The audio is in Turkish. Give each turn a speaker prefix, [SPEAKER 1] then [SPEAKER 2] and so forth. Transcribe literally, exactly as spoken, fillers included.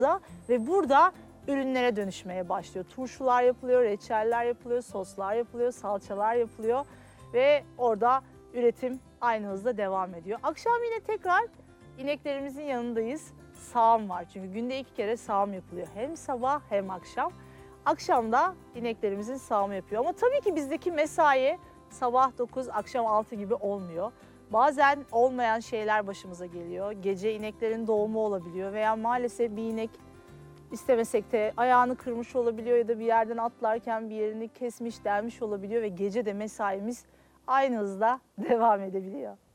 [SPEAKER 1] ve burada ürünlere dönüşmeye başlıyor. Turşular yapılıyor, reçeller yapılıyor, soslar yapılıyor, salçalar yapılıyor ve orada üretim aynı hızda devam ediyor. Akşam yine tekrar ineklerimizin yanındayız. Sağım var çünkü günde iki kere sağım yapılıyor. Hem sabah hem akşam. Akşamda ineklerimizin sağımı yapıyor. Ama tabii ki bizdeki mesai sabah dokuz, akşam altı gibi olmuyor. Bazen olmayan şeyler başımıza geliyor. Gece ineklerin doğumu olabiliyor veya maalesef bir inek istemesek de ayağını kırmış olabiliyor ya da bir yerden atlarken bir yerini kesmiş, delmiş olabiliyor ve gece de mesaimiz aynı hızda devam edebiliyor.